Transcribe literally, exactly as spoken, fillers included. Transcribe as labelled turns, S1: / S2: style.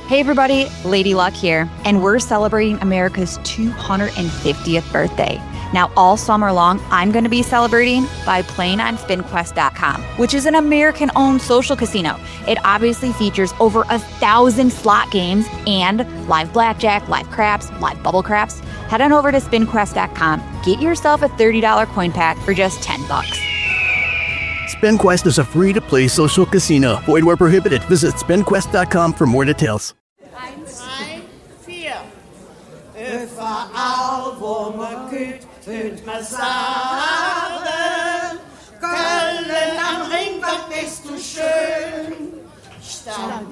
S1: Hey everybody, Lady Luck here, and we're celebrating America's two hundred fiftieth birthday. Now, all summer long, I'm going to be celebrating by playing on spin quest dot com, which is an American-owned social casino. It obviously features over a thousand slot games and live blackjack, live craps, live bubble craps. Head on over to spin quest dot com, get yourself a thirty dollars coin pack for just ten bucks.
S2: SpinQuest is a free-to-play social casino. Void where prohibited. Visit spin quest dot com for more details.
S3: Drei, vier. Überall, wo man geht, hört man sagen, Köln am Ring, was bist du schön. Stand